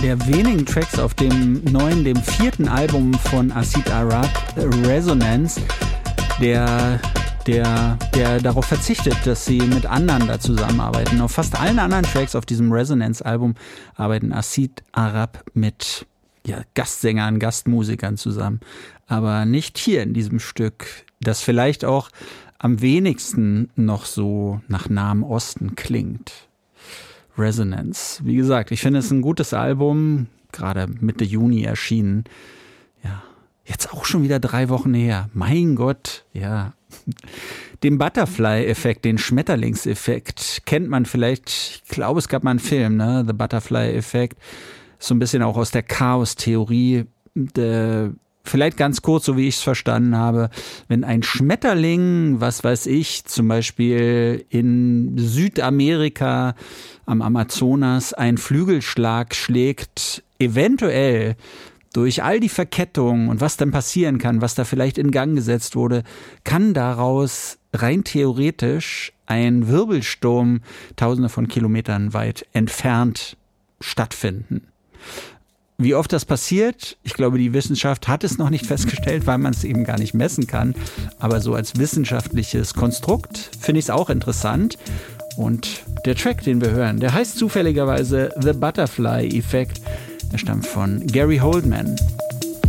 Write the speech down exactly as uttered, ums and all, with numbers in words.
der wenigen Tracks auf dem neuen, dem vierten Album von Acid Arab, Resonance, der, der, der darauf verzichtet, dass sie mit anderen da zusammenarbeiten. Auf fast allen anderen Tracks auf diesem Resonance-Album arbeiten Acid Arab mit ja, Gastsängern, Gastmusikern zusammen. Aber nicht hier in diesem Stück, das vielleicht auch am wenigsten noch so nach Nahem Osten klingt. Resonance. Wie gesagt, ich finde es ein gutes Album, gerade Mitte Juni erschienen. Ja, jetzt auch schon wieder drei Wochen her. Mein Gott, ja. Den Butterfly-Effekt, den Schmetterlingseffekt kennt man vielleicht. Ich glaube, es gab mal einen Film, ne? The Butterfly-Effekt. So ein bisschen auch aus der Chaos-Theorie. Der Vielleicht ganz kurz, so wie ich es verstanden habe, wenn ein Schmetterling, was weiß ich, zum Beispiel in Südamerika am Amazonas einen Flügelschlag schlägt, eventuell durch all die Verkettungen und was dann passieren kann, was da vielleicht in Gang gesetzt wurde, kann daraus rein theoretisch ein Wirbelsturm tausende von Kilometern weit entfernt stattfinden. Wie oft das passiert, ich glaube, die Wissenschaft hat es noch nicht festgestellt, weil man es eben gar nicht messen kann. Aber so als wissenschaftliches Konstrukt finde ich es auch interessant. Und der Track, den wir hören, der heißt zufälligerweise The Butterfly Effect. Er stammt von Gary Holdman.